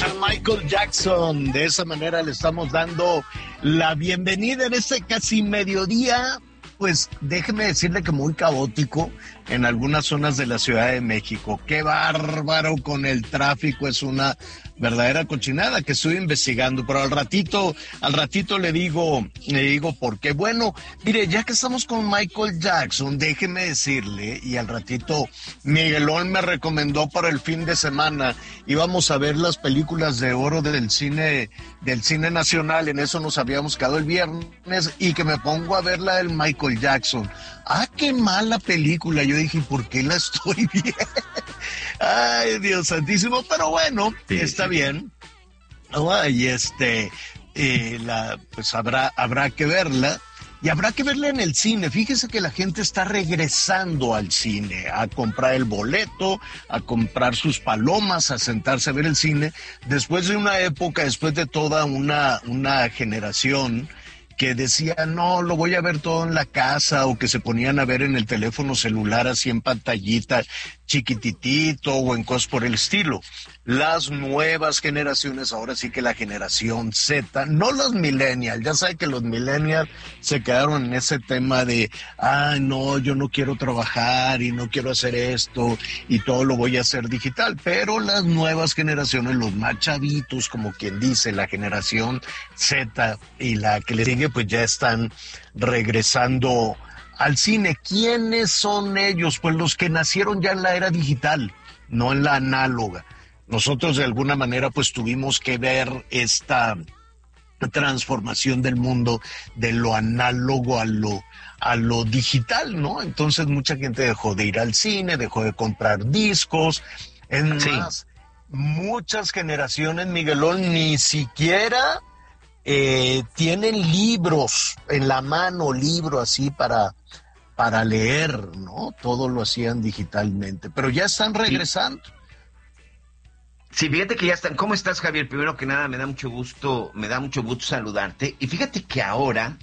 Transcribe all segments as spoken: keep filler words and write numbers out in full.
a Michael Jackson. De esa manera le estamos dando la bienvenida en este casi mediodía, pues déjeme decirle que muy caótico en algunas zonas de la Ciudad de México. Qué bárbaro con el tráfico, es una verdadera cochinada que estoy investigando, pero al ratito, al ratito le digo, le digo por qué. Bueno, mire, ya que estamos con Michael Jackson, déjeme decirle, y al ratito Miguelón me recomendó para el fin de semana, íbamos a ver las películas de oro del cine, del cine nacional, en eso nos habíamos quedado el viernes, y que me pongo a ver la del Michael Jackson. Ah, qué mala película. Yo dije, ¿por qué la estoy viendo? Ay, Dios santísimo, pero bueno, sí, está sí. bien. Oh, y este, eh, la, pues habrá, habrá que verla. Y habrá que verla en el cine. Fíjese que la gente está regresando al cine, a comprar el boleto, a comprar sus palomas, a sentarse a ver el cine, después de una época, después de toda una, una generación que decía, no, lo voy a ver todo en la casa, o que se ponían a ver en el teléfono celular así en pantallita chiquititito o en cosas por el estilo. Las nuevas generaciones, ahora sí que la generación Z, no los millennials, ya sabe que los millennials se quedaron en ese tema de, ah, no, yo no quiero trabajar y no quiero hacer esto y todo lo voy a hacer digital, pero las nuevas generaciones, los más chavitos, como quien dice, la generación Z y la que le sigue, pues ya están regresando al cine. ¿Quiénes son ellos? Pues los que nacieron ya en la era digital, no en la análoga. Nosotros de alguna manera pues tuvimos que ver esta transformación del mundo de lo análogo a lo a lo digital, ¿no? Entonces mucha gente dejó de ir al cine, dejó de comprar discos. Es más, sí. muchas generaciones, Miguelón, ni siquiera eh, tienen libros en la mano, libro así para para leer, ¿no? Todo lo hacían digitalmente, pero ya están regresando. Sí. Sí, fíjate que ya están. ¿Cómo estás, Javier? Primero que nada, me da mucho gusto, me da mucho gusto saludarte. Y fíjate que ahora,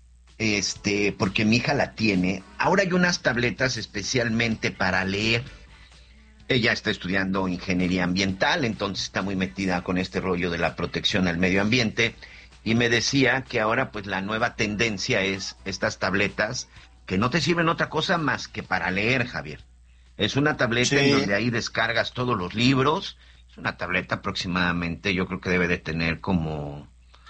este, porque mi hija la tiene, ahora hay unas tabletas especialmente para leer. Ella está estudiando ingeniería ambiental, entonces está muy metida con este rollo de la protección al medio ambiente. Y me decía que ahora, pues, la nueva tendencia es estas tabletas que no te sirven otra cosa más que para leer, Javier. Es una tableta sí. en donde ahí descargas todos los libros. Una tableta aproximadamente, yo creo que debe de tener como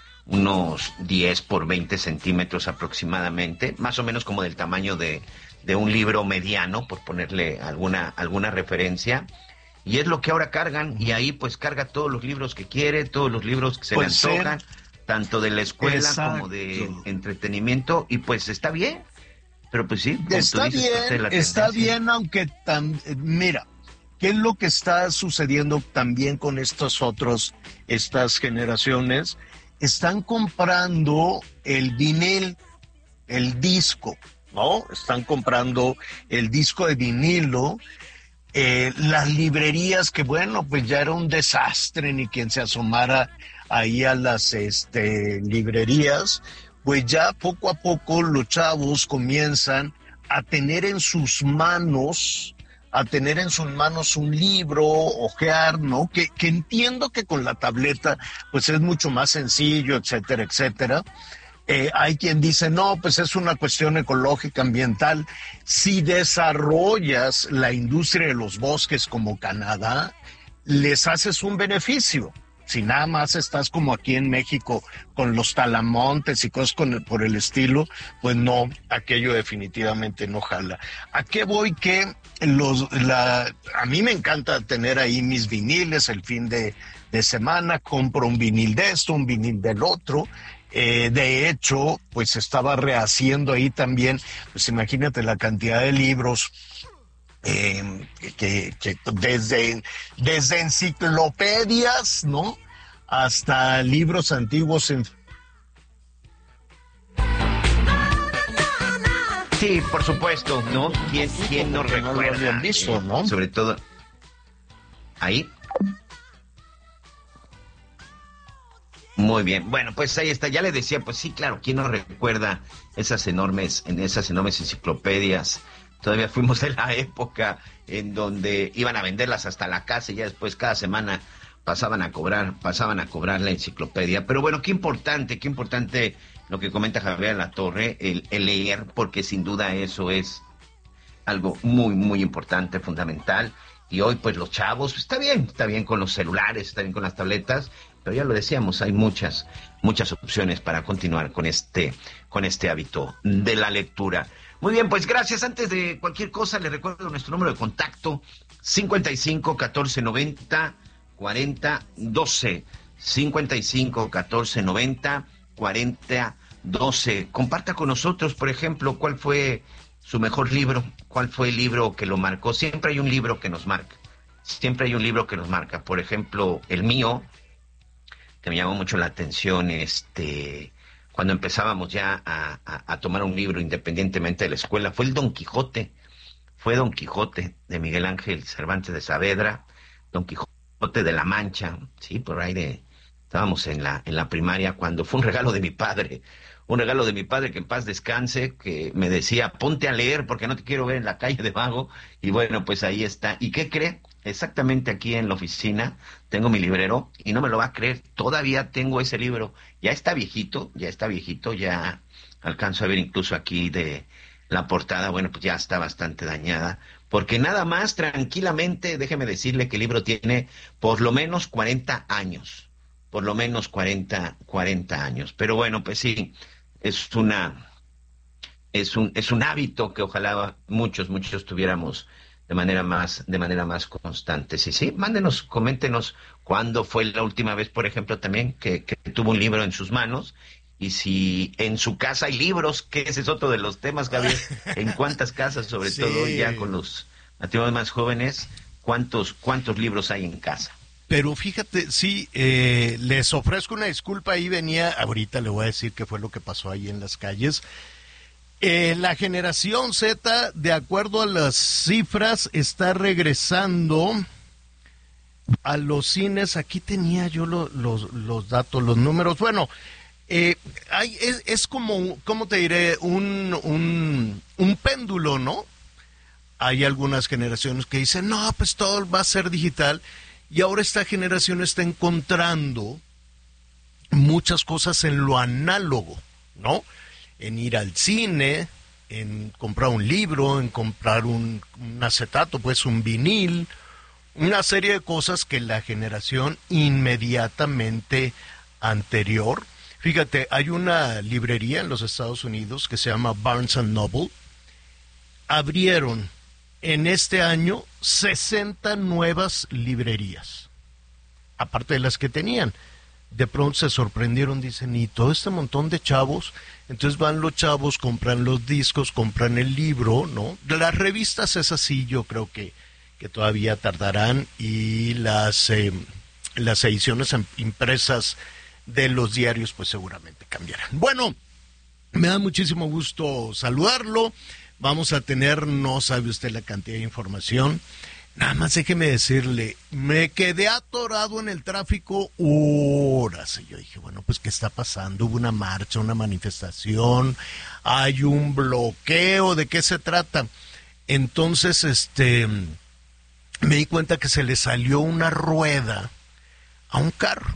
unos diez por veinte centímetros aproximadamente, más o menos como del tamaño de, de un libro mediano, por ponerle alguna, alguna referencia. Y es lo que ahora cargan, y ahí pues carga todos los libros que quiere, todos los libros que se pues le antojan, ser. tanto de la escuela Exacto. como de entretenimiento, y pues está bien. Pero pues sí, como está tú dices, bien, pues, está bien, aunque tan, mira, ¿qué es lo que está sucediendo también con estos otros, estas generaciones? Están comprando el vinil, el disco, ¿no? Están comprando el disco de vinilo, eh, las librerías, que bueno, pues ya era un desastre, ni quien se asomara ahí a las este, librerías, pues ya poco a poco los chavos comienzan a tener en sus manos... a tener en sus manos un libro, ojear, ¿no? Que, que entiendo que con la tableta, pues es mucho más sencillo, etcétera, etcétera. Eh, hay quien dice, no, pues es una cuestión ecológica, ambiental. Si desarrollas la industria de los bosques como Canadá, les haces un beneficio. Si nada más estás como aquí en México con los talamontes y cosas con el, por el estilo, pues no, aquello definitivamente no jala. ¿A qué voy? Que los, la, a mí me encanta tener ahí mis viniles el fin de, de semana, compro un vinil de esto, un vinil del otro. Eh, de hecho, pues estaba rehaciendo ahí también, pues imagínate la cantidad de libros. Eh, que, que desde, desde enciclopedias, ¿no? Hasta libros antiguos en... Sí, por supuesto, ¿no? ¿Quién, quién no recuerda? No lo visto, ¿no? Sobre todo... Ahí. Muy bien, bueno, pues ahí está, ya le decía, pues sí, claro, ¿quién no recuerda esas enormes, en esas enormes enciclopedias? Todavía fuimos de la época en donde iban a venderlas hasta la casa y ya después cada semana pasaban a cobrar, pasaban a cobrar la enciclopedia. Pero bueno, qué importante, qué importante lo que comenta Javier Alatorre, el, el leer, porque sin duda eso es algo muy, muy importante, fundamental. Y hoy, pues, los chavos, está bien, está bien con los celulares, está bien con las tabletas, pero ya lo decíamos, hay muchas, muchas opciones para continuar con este, con este hábito de la lectura. Muy bien, pues gracias. Antes de cualquier cosa, les recuerdo nuestro número de contacto, cincuenta y cinco, catorce, noventa, cuarenta, doce. cincuenta y cinco, catorce, noventa, cuarenta, doce. Comparta con nosotros, por ejemplo, cuál fue su mejor libro, cuál fue el libro que lo marcó. Siempre hay un libro que nos marca, siempre hay un libro que nos marca. Por ejemplo, el mío, que me llamó mucho la atención, este, cuando empezábamos ya a, a, a tomar un libro independientemente de la escuela, fue el Don Quijote, fue Don Quijote de Miguel Ángel Cervantes de Saavedra, Don Quijote de la Mancha, sí, por ahí de, estábamos en la, en la primaria, cuando fue un regalo de mi padre, un regalo de mi padre, que en paz descanse, que me decía, ponte a leer porque no te quiero ver en la calle de vago, y bueno, pues ahí está. ¿Y qué cree? Exactamente aquí en la oficina tengo mi librero, y no me lo va a creer, todavía tengo ese libro, ya está viejito, ya está viejito, ya alcanzo a ver incluso aquí de la portada, bueno, pues ya está bastante dañada, porque nada más tranquilamente, déjeme decirle que el libro tiene por lo menos cuarenta años, por lo menos cuarenta, cuarenta años, pero bueno, pues sí, es una, es un, es un hábito que ojalá muchos, muchos tuviéramos de manera más, de manera más constante. Sí, sí, mándenos, coméntenos cuándo fue la última vez, por ejemplo, también que, que tuvo un libro en sus manos, y si en su casa hay libros, que ese es otro de los temas, Javier, en cuántas casas, sobre sí. todo ya con los matrimonios más jóvenes, cuántos, cuántos libros hay en casa. Pero fíjate, sí, eh, les ofrezco una disculpa, ahí venía, ahorita le voy a decir qué fue lo que pasó ahí en las calles. Eh, la generación Z, de acuerdo a las cifras, está regresando a los cines. Aquí tenía yo lo, los, los datos, los números. Bueno, eh, hay, es, es como, ¿cómo te diré? Un, un, un péndulo, ¿no? Hay algunas generaciones que dicen, no, pues todo va a ser digital. Y ahora esta generación está encontrando muchas cosas en lo análogo, ¿no? En ir al cine, en comprar un libro, en comprar un, un acetato, pues un vinil, una serie de cosas que la generación inmediatamente anterior. Fíjate, hay una librería en los Estados Unidos que se llama Barnes and Noble. Abrieron en este año sesenta nuevas librerías, aparte de las que tenían. De pronto se sorprendieron, dicen, y todo este montón de chavos. Entonces van los chavos, compran los discos, compran el libro, ¿no? Las revistas es así, yo creo que, que todavía tardarán, y las, eh, las ediciones impresas de los diarios pues seguramente cambiarán. Bueno, me da muchísimo gusto saludarlo. Vamos a tener, no sabe usted la cantidad de información. Nada más déjeme decirle, me quedé atorado en el tráfico horas. Y yo dije, bueno, pues ¿qué está pasando? Hubo una marcha, una manifestación, hay un bloqueo, ¿de qué se trata? Entonces, este, me di cuenta que se le salió una rueda a un carro.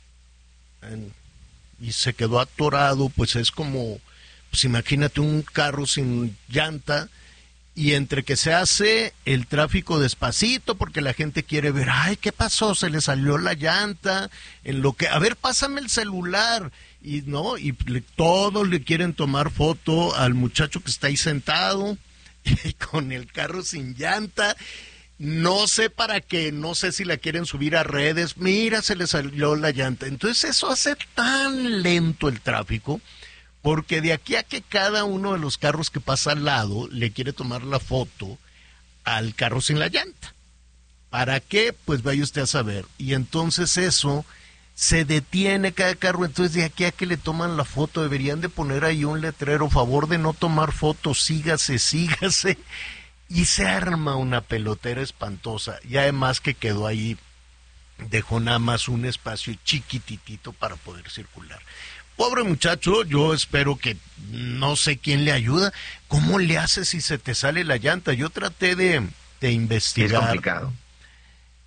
Y se quedó atorado, pues es como, pues imagínate un carro sin llanta. Y entre que se hace el tráfico despacito porque la gente quiere ver, ay, ¿qué pasó? Se le salió la llanta, en lo que, a ver, pásame el celular, y no, y le, todos le quieren tomar foto al muchacho que está ahí sentado, y con el carro sin llanta, no sé para qué, no sé si la quieren subir a redes, mira, se le salió la llanta. Entonces eso hace tan lento el tráfico, porque de aquí a que cada uno de los carros que pasa al lado le quiere tomar la foto al carro sin la llanta. ¿Para qué? Pues vaya usted a saber. Y entonces eso se detiene cada carro. Entonces de aquí a que le toman la foto deberían de poner ahí un letrero, favor de no tomar fotos, sígase, sígase. Y se arma una pelotera espantosa. Y además que quedó ahí, dejó nada más un espacio chiquititito para poder circular. Pobre muchacho, yo espero que no sé quién le ayuda. ¿Cómo le hace si se te sale la llanta? Yo traté de, de investigar. Es complicado.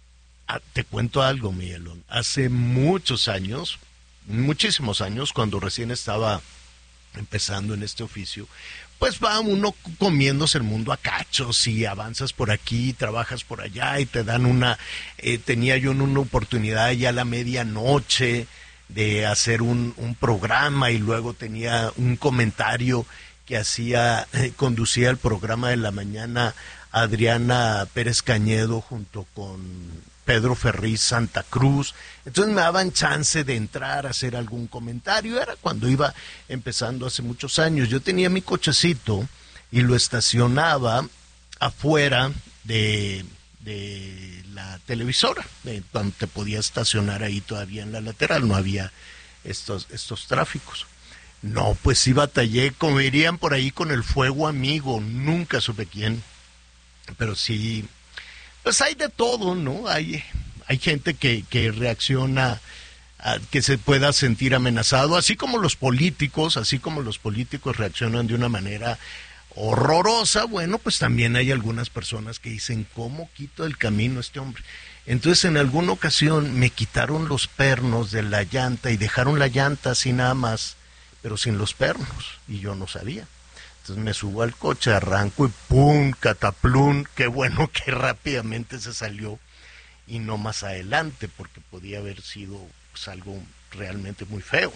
Ah, te cuento algo, Miguelón. Hace muchos años, muchísimos años, cuando recién estaba empezando en este oficio, pues va uno comiéndose el mundo a cachos y avanzas por aquí, trabajas por allá y te dan una, eh, tenía yo una oportunidad ya a la medianoche de hacer un, un programa y luego tenía un comentario que hacía, eh, conducía el programa de la mañana Adriana Pérez Cañedo junto con Pedro Ferriz Santa Cruz. Entonces me daban chance de entrar a hacer algún comentario. Era cuando iba empezando hace muchos años. Yo tenía mi cochecito y lo estacionaba afuera de, de la televisora, de donde te podías estacionar ahí todavía en la lateral. No había estos, estos tráficos. No, pues sí batallé, como dirían por ahí, con el fuego amigo. Nunca supe quién, pero sí. Pues hay de todo, ¿no? Hay, hay gente que, que reacciona, a, que se pueda sentir amenazado, así como los políticos, así como los políticos reaccionan de una manera horrorosa. Bueno, pues también hay algunas personas que dicen, ¿cómo quito el camino a este hombre? Entonces, en alguna ocasión me quitaron los pernos de la llanta y dejaron la llanta así nada más, pero sin los pernos, y yo no sabía. Entonces me subo al coche, arranco y ¡pum! Cataplún. Qué bueno que rápidamente se salió y no más adelante, porque podía haber sido pues, algo realmente muy feo.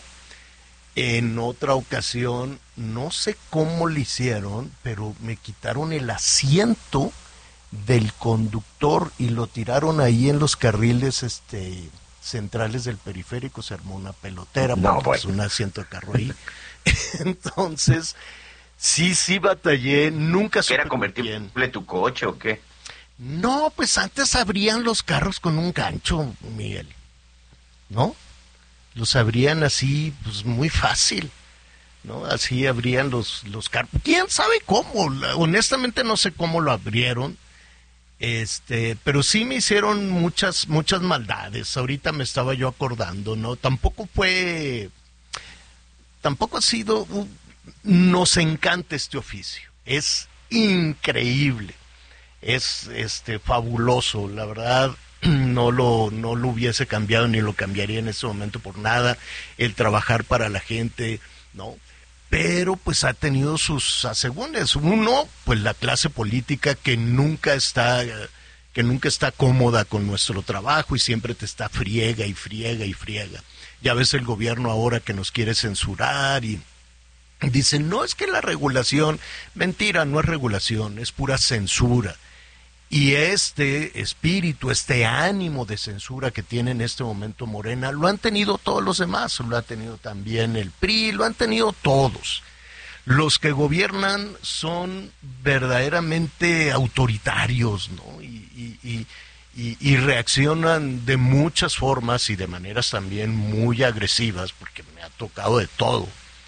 En otra ocasión, no sé cómo lo hicieron, pero me quitaron el asiento del conductor y lo tiraron ahí en los carriles este, centrales del periférico. Se armó una pelotera, no, porque bueno. es un asiento de carro ahí. Entonces... Sí, sí batallé, nunca supe. ¿Era convertible tu coche o qué? No, pues antes abrían los carros con un gancho, Miguel, ¿no? Los abrían así, pues muy fácil, ¿no? Así abrían los, los carros. ¿Quién sabe cómo? Honestamente no sé cómo lo abrieron, este, pero sí me hicieron muchas, muchas maldades. Ahorita me estaba yo acordando, ¿no? Tampoco fue, tampoco ha sido... Uh, Nos encanta este oficio, es increíble, es este fabuloso, la verdad no lo, no lo hubiese cambiado ni lo cambiaría en este momento por nada, el trabajar para la gente, ¿no? Pero pues ha tenido sus asegúnes. Uno, pues la clase política que nunca está, que nunca está cómoda con nuestro trabajo y siempre te está friega y friega y friega. Ya ves el gobierno ahora que nos quiere censurar y dicen, no, es que la regulación, mentira, no es regulación, es pura censura. Y este espíritu, este ánimo de censura que tiene en este momento Morena, lo han tenido todos los demás, lo ha tenido también el P R I, lo han tenido todos. Los que gobiernan son verdaderamente autoritarios, ¿no? Y, y, y, y, y reaccionan de muchas formas y de maneras también muy agresivas, porque me ha tocado de todo.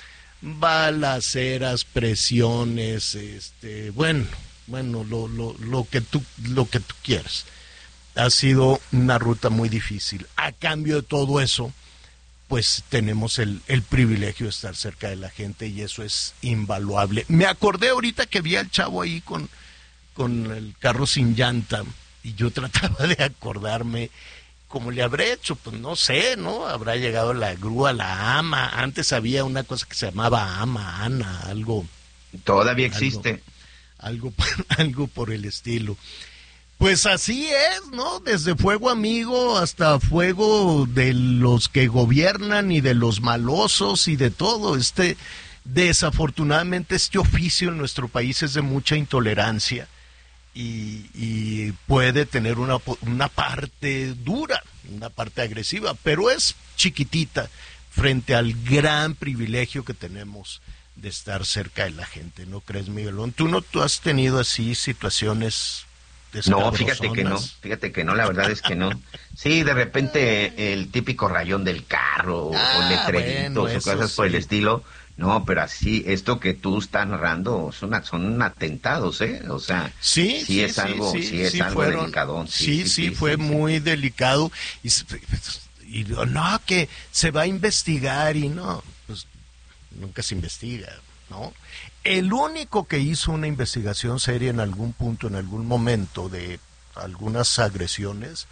Balaceras, presiones, este, bueno, bueno, lo, lo, lo que tú, lo que tú quieras. Ha sido una ruta muy difícil. A cambio de todo eso, pues tenemos el, el privilegio de estar cerca de la gente y eso es invaluable. Me acordé ahorita que vi al chavo ahí con, con el carro sin llanta y yo trataba de acordarme. ¿Cómo le habré hecho? Pues no sé, ¿no? Habrá llegado la grúa, la ama. Antes había una cosa que se llamaba ama, Ana, algo. Todavía existe. Algo, algo, algo por el estilo. Pues así es, ¿no? Desde fuego amigo hasta fuego de los que gobiernan y de los malosos y de todo. Este, desafortunadamente este oficio en nuestro país es de mucha intolerancia. Y, y puede tener una, una parte dura, una parte agresiva, pero es chiquitita frente al gran privilegio que tenemos de estar cerca de la gente, ¿no crees, Miguelón? ¿Tú no tú has tenido así situaciones No, fíjate que no, fíjate que no, la verdad es que no. Sí, de repente el típico rayón del carro, ah, o letreritos, bueno, o cosas sí. por el estilo. No, pero así, esto que tú estás narrando son, son atentados, ¿eh? O sea, sí, sí, sí es sí, algo, sí, sí es sí, algo fueron, delicado. Sí, sí, sí, sí, sí fue sí, muy sí. delicado. Y, y no, que se va a investigar y no, pues nunca se investiga, ¿no? El único que hizo una investigación seria en algún punto, en algún momento de algunas agresiones,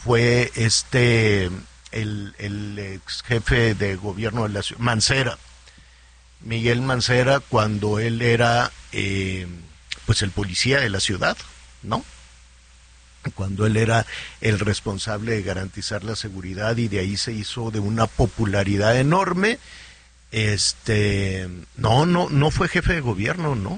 fue este, el, el ex jefe de gobierno de la ciudad, Mancera, Miguel Mancera, cuando él era eh, pues el policía de la ciudad, ¿no? Cuando él era el responsable de garantizar la seguridad, y de ahí se hizo de una popularidad enorme. Este, no, no, no fue jefe de gobierno, ¿no?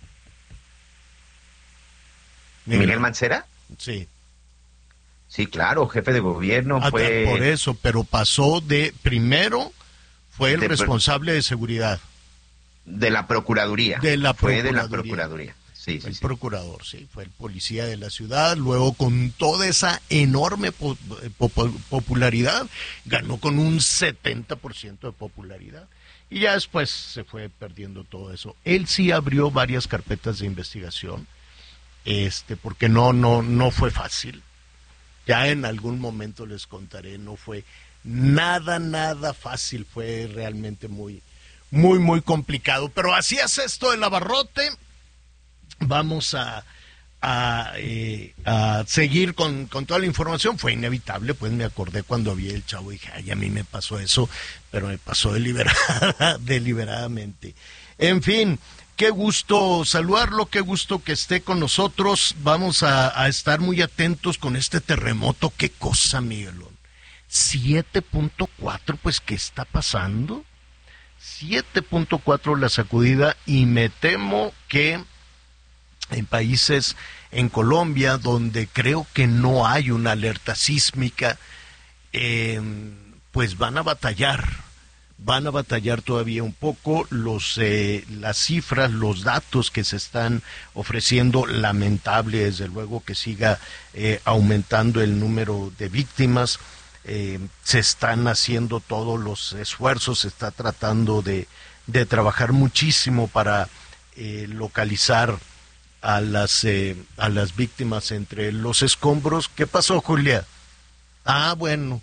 Miguel, ¿Miguel Mancera? Sí. Sí, claro, jefe de gobierno ah, fue... Por eso, pero pasó de, primero fue el de, responsable de seguridad. De la Procuraduría. De la Fue Procuraduría. de la Procuraduría. Sí, sí, el sí. procurador, sí, fue el policía de la ciudad. Luego, con toda esa enorme po po popularidad, ganó con un setenta por ciento de popularidad. Y ya después se fue perdiendo todo eso. Él sí abrió varias carpetas de investigación, este, porque no, no, no fue fácil. Ya en algún momento les contaré, no fue nada, nada fácil. Fue realmente muy, muy, muy complicado. Pero así es esto del abarrote. Vamos a, a, eh, a seguir con, con toda la información. Fue inevitable, pues me acordé cuando vi el chavo y dije, ay, a mí me pasó eso, pero me pasó deliberada, deliberadamente. En fin, qué gusto saludarlo, qué gusto que esté con nosotros. Vamos a, a estar muy atentos con este terremoto. Qué cosa, Miguelón. siete punto cuatro, pues, ¿qué está pasando? siete punto cuatro la sacudida, y me temo que en países, en Colombia, donde creo que no hay una alerta sísmica, eh, pues van a batallar, van a batallar todavía un poco. Los, eh, las cifras, los datos que se están ofreciendo, lamentable desde luego que siga eh, aumentando el número de víctimas. Eh, se están haciendo todos los esfuerzos, se está tratando de, de trabajar muchísimo para eh, localizar a las eh, a las víctimas entre los escombros. ¿Qué pasó, Julia? Ah, bueno.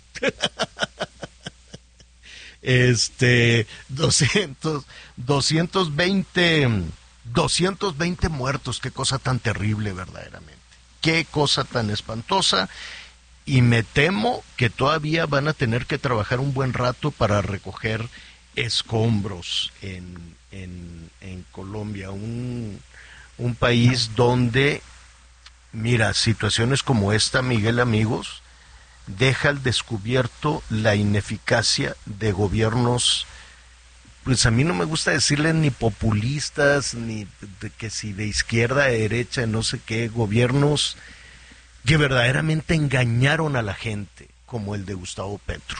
este, doscientos, doscientos veinte, doscientos veinte muertos. Qué cosa tan terrible, verdaderamente. Qué cosa tan espantosa. Y me temo que todavía van a tener que trabajar un buen rato para recoger escombros en, en, en Colombia. Un Un país donde, mira, situaciones como esta, Miguel, amigos, deja al descubierto la ineficacia de gobiernos, pues a mí no me gusta decirles ni populistas, ni de que si de izquierda, de derecha, no sé qué, gobiernos que verdaderamente engañaron a la gente, como el de Gustavo Petro.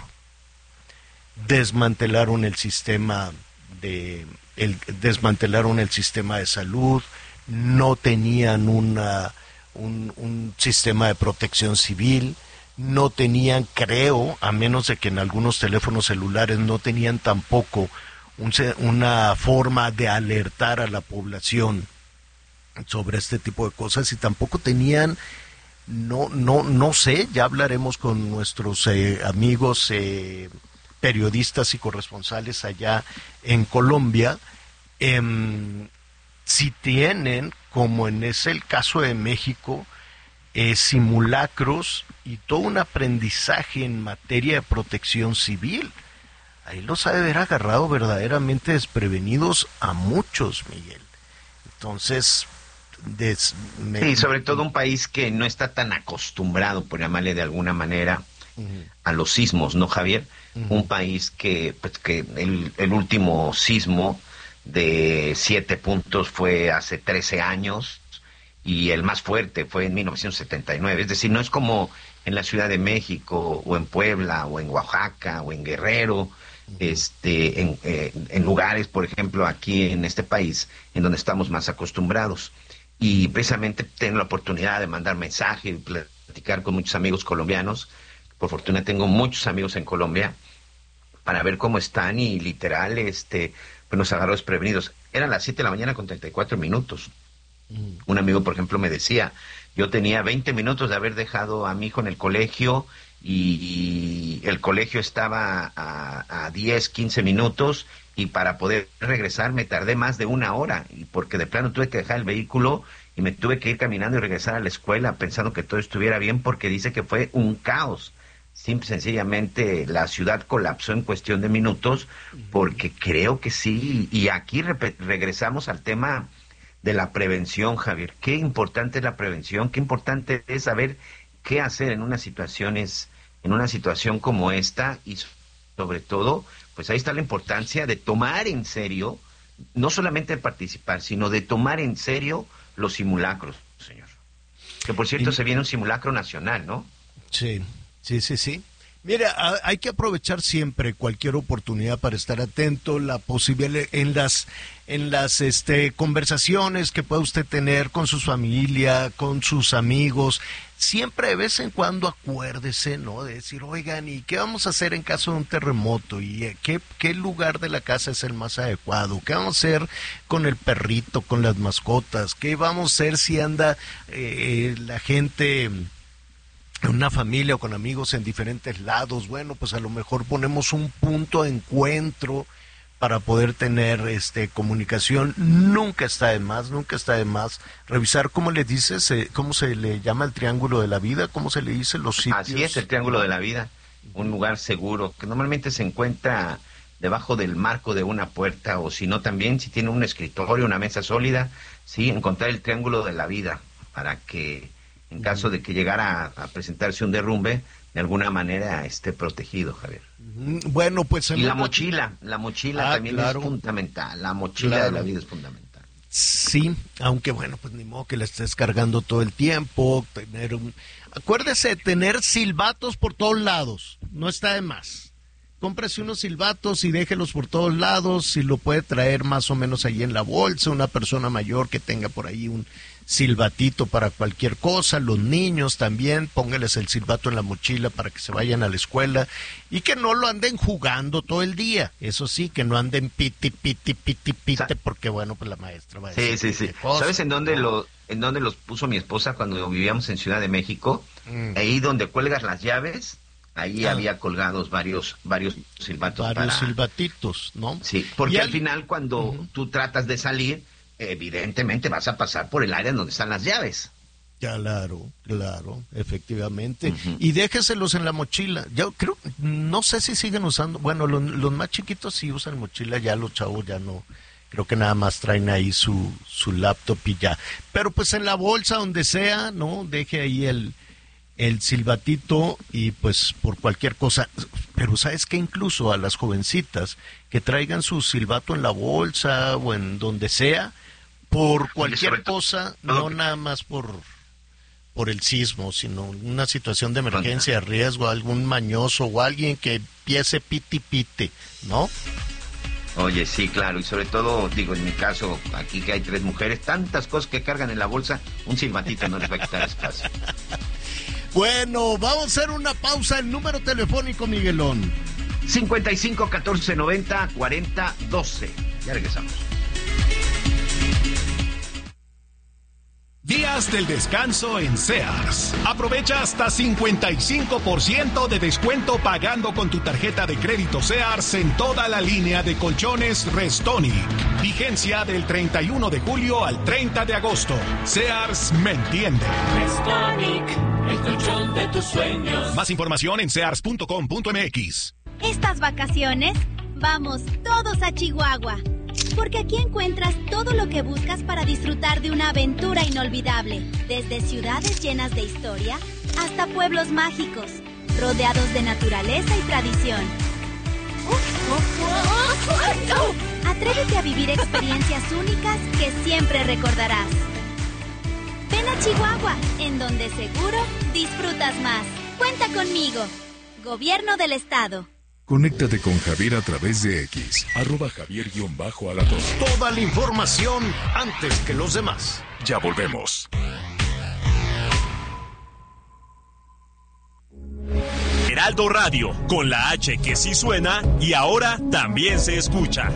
Desmantelaron el sistema de, el, desmantelaron el sistema de salud, no tenían una, un, un sistema de protección civil, no tenían, creo, a menos de que en algunos teléfonos celulares no tenían tampoco un, una forma de alertar a la población sobre este tipo de cosas, y tampoco tenían, no, no, no sé, ya hablaremos con nuestros eh, amigos eh, periodistas y corresponsales allá en Colombia, eh, si tienen, como en es el caso de México, eh, simulacros y todo un aprendizaje en materia de protección civil. Ahí los ha de haber agarrado verdaderamente desprevenidos a muchos, Miguel. Entonces, des, me, sí, sobre todo un país que no está tan acostumbrado, por llamarle de alguna manera, uh-huh. a los sismos, ¿no, Javier? Uh-huh. Un país que, pues, que el, el último sismo de siete puntos fue hace trece años, y el más fuerte fue en mil novecientos setenta y nueve. Es decir, no es como en la Ciudad de México, o en Puebla, o en Oaxaca, o en Guerrero, uh-huh. este, en, eh, en lugares, por ejemplo, aquí en este país, en donde estamos más acostumbrados. Y precisamente tengo la oportunidad de mandar mensajes, platicar con muchos amigos colombianos. Por fortuna tengo muchos amigos en Colombia, para ver cómo están, y literal, este... pues nos agarró desprevenidos. Eran las siete de la mañana con treinta y cuatro minutos. Mm. Un amigo, por ejemplo, me decía, yo tenía veinte minutos de haber dejado a mi hijo en el colegio, y, y el colegio estaba a, a diez, quince minutos, y para poder regresar me tardé más de una hora, y porque de plano tuve que dejar el vehículo y me tuve que ir caminando y regresar a la escuela pensando que todo estuviera bien porque dice que fue un caos. Simple, sencillamente la ciudad colapsó en cuestión de minutos porque creo que sí, y aquí rep- regresamos al tema de la prevención, Javier. Qué importante es la prevención, qué importante es saber qué hacer en unas situaciones, en una situación como esta, y sobre todo, pues ahí está la importancia de tomar en serio, no solamente de participar, sino de tomar en serio los simulacros, señor. Que por cierto y... se viene un simulacro nacional, ¿no? Sí. Sí, sí, sí. Mira, hay que aprovechar siempre cualquier oportunidad para estar atento, la posibilidad en las en las este conversaciones que pueda usted tener con su familia, con sus amigos. Siempre de vez en cuando acuérdese, ¿no? De decir, oigan, ¿y qué vamos a hacer en caso de un terremoto? ¿Y qué, qué lugar de la casa es el más adecuado? ¿Qué vamos a hacer con el perrito, con las mascotas? ¿Qué vamos a hacer si anda eh, la gente... una familia o con amigos en diferentes lados? Bueno, pues a lo mejor ponemos un punto de encuentro para poder tener este comunicación. Nunca está de más, nunca está de más revisar, ¿cómo le dices? ¿Cómo se le llama el triángulo de la vida? ¿Cómo se le dice los sitios? Así es, el triángulo de la vida, un lugar seguro que normalmente se encuentra debajo del marco de una puerta, o si no también, si tiene un escritorio, una mesa sólida, sí, encontrar el triángulo de la vida para que en caso de que llegara a, a presentarse un derrumbe, de alguna manera esté protegido, Javier. Bueno, pues... Y la mochila, la mochila ah, también claro. es fundamental, la mochila claro. de la vida es fundamental. Sí, aunque bueno, pues ni modo que la estés cargando todo el tiempo, tener un... Acuérdese, tener silbatos por todos lados, no está de más. Cómprese unos silbatos y déjelos por todos lados, si lo puede traer más o menos ahí en la bolsa, una persona mayor que tenga por ahí un silbatito para cualquier cosa, los niños también, pónganles el silbato en la mochila para que se vayan a la escuela y que no lo anden jugando todo el día, eso sí, que no anden piti, piti, piti, piti, porque bueno, pues la maestra va a decir. Sí, sí, sí. Cosa, ¿sabes en dónde, ¿no? lo, en dónde los puso mi esposa cuando vivíamos en Ciudad de México? Mm. Ahí donde cuelgas las llaves. Ahí ah. había colgados varios varios silbatos. Varios para... silbatitos, ¿no? Sí, porque al... al final cuando uh-huh. tú tratas de salir, evidentemente vas a pasar por el área donde están las llaves. Claro, claro, efectivamente. Uh-huh. Y déjeselos en la mochila. Yo creo, no sé si siguen usando, bueno, los, los más chiquitos sí usan mochila, ya los chavos ya no. Creo que nada más traen ahí su, su laptop y ya. Pero pues en la bolsa, donde sea, ¿no? Deje ahí el... el silbatito y pues por cualquier cosa, pero sabes que incluso a las jovencitas que traigan su silbato en la bolsa o en donde sea, por cualquier cosa, no nada más por por el sismo, sino una situación de emergencia, de riesgo, algún mañoso o alguien que empiece piti piti, ¿no? Oye, sí, claro, y sobre todo, digo, en mi caso, aquí que hay tres mujeres, tantas cosas que cargan en la bolsa, un silbatito no les va a quitar espacio. Bueno, vamos a hacer una pausa. El número telefónico, Miguelón. cincuenta y cinco, catorce, noventa, cuarenta, doce. Ya regresamos. Días del descanso en Sears. Aprovecha hasta cincuenta y cinco por ciento de descuento pagando con tu tarjeta de crédito Sears en toda la línea de colchones Restonic. Vigencia del treinta y uno de julio al treinta de agosto. Sears me entiende. Restonic, el colchón de tus sueños. Más información en sears punto com punto m x. Estas vacaciones, vamos todos a Chihuahua. Porque aquí encuentras todo lo que buscas para disfrutar de una aventura inolvidable. Desde ciudades llenas de historia hasta pueblos mágicos, rodeados de naturaleza y tradición. Atrévete a vivir experiencias únicas que siempre recordarás. Ven a Chihuahua, en donde seguro disfrutas más. Cuenta conmigo. Gobierno del Estado. Conéctate con Javier a través de X, arroba Javier-Alatorre. Toda la información antes que los demás. Ya volvemos. Heraldo Radio, con la H que sí suena y ahora también se escucha.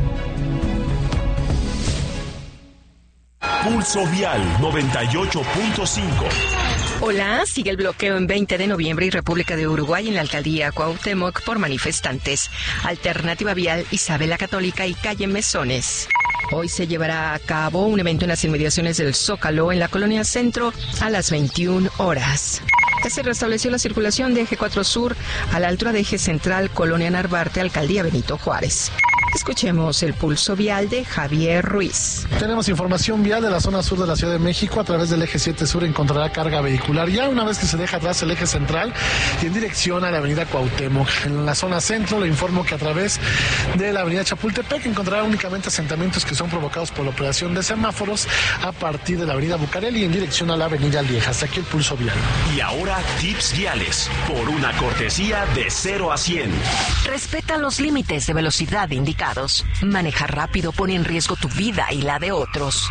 Pulso Vial noventa y ocho punto cinco. Hola, sigue el bloqueo en veinte de noviembre y República de Uruguay en la alcaldía Cuauhtémoc por manifestantes. Alternativa Vial, Isabel la Católica y calle Mesones. Hoy se llevará a cabo un evento en las inmediaciones del Zócalo, en la Colonia Centro, a las veintiuna horas. Se restableció la circulación de Eje cuatro Sur a la altura de Eje Central, Colonia Narvarte, Alcaldía Benito Juárez. Escuchemos el pulso vial de Javier Ruiz. Tenemos información vial de la zona sur de la Ciudad de México. A través del eje siete sur encontrará carga vehicular ya una vez que se deja atrás el eje central y en dirección a la avenida Cuauhtémoc. En la zona centro le informo que a través de la avenida Chapultepec encontrará únicamente asentamientos que son provocados por la operación de semáforos a partir de la avenida Bucareli y en dirección a la avenida Lieja. Hasta aquí el pulso vial. Y ahora tips viales por una cortesía de cero a cien. Respeta los límites de velocidad indicados. Manejar rápido pone en riesgo tu vida y la de otros.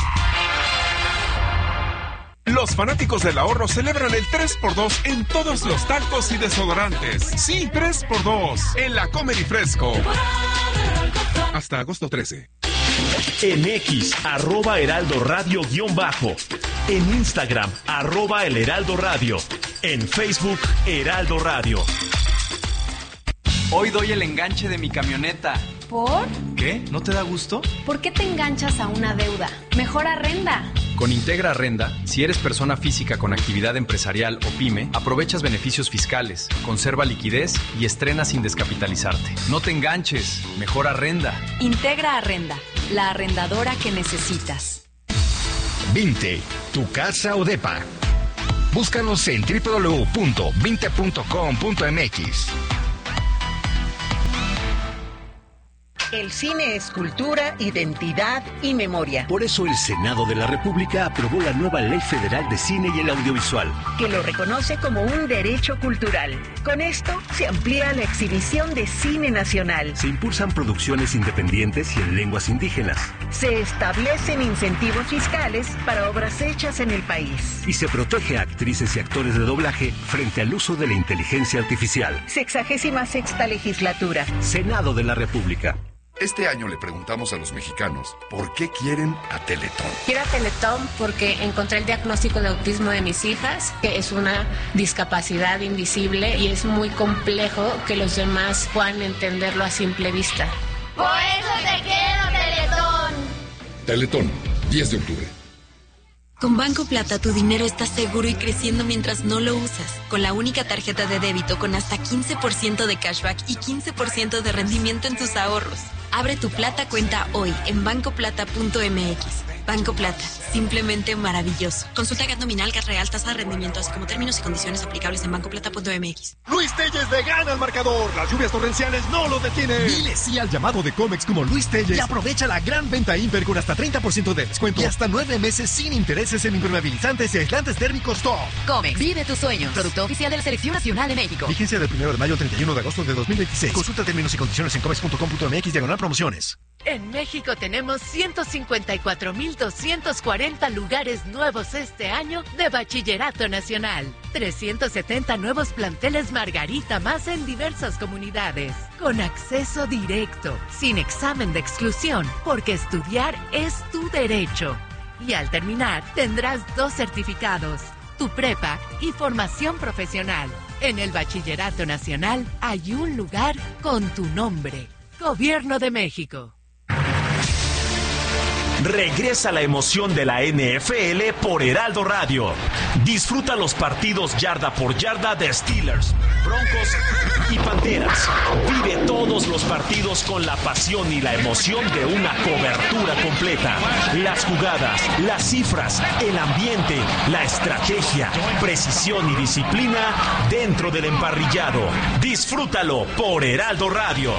Los fanáticos del ahorro celebran el tres por dos en todos los talcos y desodorantes. Sí, tres por dos en la Comer y Fresco. Hasta agosto trece. En X, arroba Heraldo Radio guión bajo. En Instagram, arroba El Heraldo Radio. En Facebook, Heraldo Radio. Hoy doy el enganche de mi camioneta. ¿Por? ¿Qué? ¿No te da gusto? ¿Por qué te enganchas a una deuda? Mejor arrenda. Con Integra Arrenda, si eres persona física con actividad empresarial o pyme, aprovechas beneficios fiscales, conserva liquidez y estrena sin descapitalizarte. No te enganches, mejor arrenda. Integra Arrenda, la arrendadora que necesitas. Vinte, tu casa o depa. Búscanos en doble u doble u doble u punto vinte punto com punto m x. El cine es cultura, identidad y memoria. Por eso el Senado de la República aprobó la nueva Ley Federal de Cine y el Audiovisual, que lo reconoce como un derecho cultural. Con esto se amplía la exhibición de cine nacional. Se impulsan producciones independientes y en lenguas indígenas. Se establecen incentivos fiscales para obras hechas en el país. Y se protege a actrices y actores de doblaje frente al uso de la inteligencia artificial. Sexagésima sexta legislatura. Senado de la República. Este año le preguntamos a los mexicanos por qué quieren a Teletón. Quiero a Teletón porque encontré el diagnóstico de autismo de mis hijas, que es una discapacidad invisible y es muy complejo que los demás puedan entenderlo a simple vista. ¡Por eso te quiero, Teletón! Teletón, diez de octubre. Con Banco Plata tu dinero está seguro y creciendo mientras no lo usas. Con la única tarjeta de débito con hasta quince por ciento de cashback y quince por ciento de rendimiento en tus ahorros. Abre tu Plata cuenta hoy en banco plata punto m x. Banco Plata, simplemente maravilloso. Consulta G A T nominal, G A T real, tasa de rendimiento, así como términos y condiciones aplicables en banco plata punto m x. Luis Telles le gana al marcador. Las lluvias torrenciales no lo detienen. Dile sí al llamado de Comex como Luis Telles y aprovecha la gran venta Imper con hasta treinta por ciento de descuento y hasta nueve meses sin intereses en impermeabilizantes y aislantes térmicos top. Comex, vive tus sueños. Producto oficial de la Selección Nacional de México. Vigencia del primero de mayo al treinta y uno de agosto de dos mil veintiséis. Consulta términos y condiciones en comex punto com punto m x diagonal promociones. En México tenemos ciento cincuenta y cuatro mil doscientos cuarenta lugares nuevos este año de Bachillerato Nacional. trescientos setenta nuevos planteles Margarita más en diversas comunidades. Con acceso directo, sin examen de exclusión, porque estudiar es tu derecho. Y al terminar, tendrás dos certificados, tu prepa y formación profesional. En el Bachillerato Nacional hay un lugar con tu nombre. Gobierno de México. Regresa la emoción de la N F L por Heraldo Radio. Disfruta los partidos yarda por yarda de Steelers, Broncos y Panteras. Vive todos los partidos con la pasión y la emoción de una cobertura completa. Las jugadas, las cifras, el ambiente, la estrategia, precisión y disciplina dentro del emparrillado. Disfrútalo por Heraldo Radio.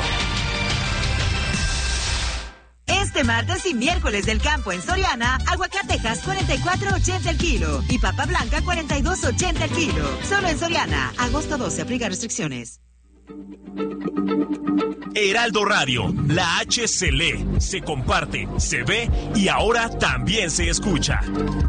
Este martes y miércoles del campo en Soriana, aguacatejas cuarenta y cuatro ochenta el kilo y papa blanca cuarenta y dos ochenta el kilo. Solo en Soriana, agosto doce, aplica restricciones. Heraldo Radio, la H se lee, se comparte, se ve y ahora también se escucha.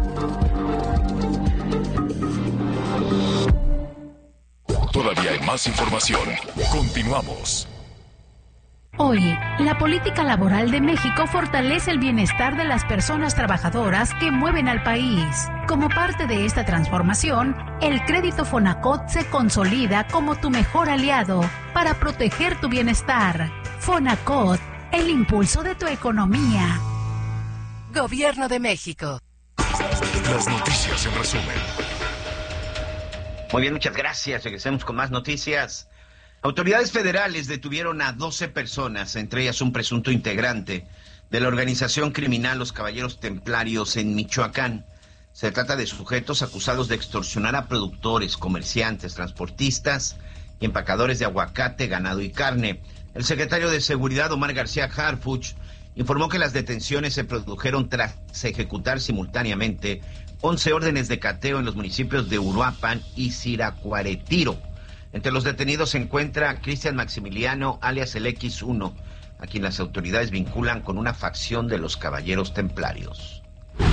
Todavía hay más información. Continuamos. Hoy, la política laboral de México fortalece el bienestar de las personas trabajadoras que mueven al país. Como parte de esta transformación, el crédito Fonacot se consolida como tu mejor aliado para proteger tu bienestar. Fonacot, el impulso de tu economía. Gobierno de México. Las noticias en resumen. Muy bien, muchas gracias. Regresemos con más noticias. Autoridades federales detuvieron a doce personas, entre ellas un presunto integrante de la organización criminal Los Caballeros Templarios en Michoacán. Se trata de sujetos acusados de extorsionar a productores, comerciantes, transportistas y empacadores de aguacate, ganado y carne. El secretario de Seguridad, Omar García Harfuch, informó que las detenciones se produjeron tras ejecutar simultáneamente once órdenes de cateo en los municipios de Uruapan y Siracuaretiro. Entre los detenidos se encuentra Cristian Maximiliano, alias el equis uno, a quien las autoridades vinculan con una facción de los Caballeros Templarios.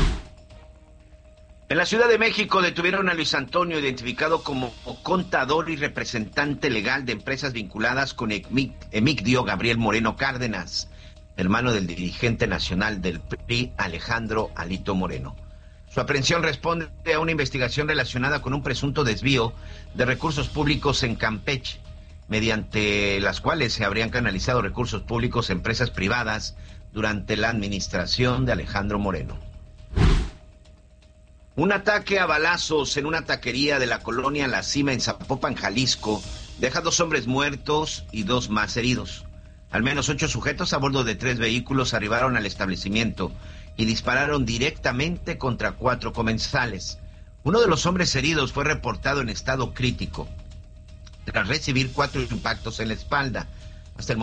En la Ciudad de México detuvieron a Luis Antonio, identificado como contador y representante legal de empresas vinculadas con Emigdio Gabriel Moreno Cárdenas, hermano del dirigente nacional del P R I, Alejandro Alito Moreno. Su aprehensión responde a una investigación relacionada con un presunto desvío de recursos públicos en Campeche, mediante las cuales se habrían canalizado recursos públicos a empresas privadas durante la administración de Alejandro Moreno. Un ataque a balazos en una taquería de la colonia La Cima en Zapopan, Jalisco, deja dos hombres muertos y dos más heridos. Al menos ocho sujetos a bordo de tres vehículos arribaron al establecimiento y dispararon directamente contra cuatro comensales. Uno de los hombres heridos fue reportado en estado crítico, tras recibir cuatro impactos en la espalda.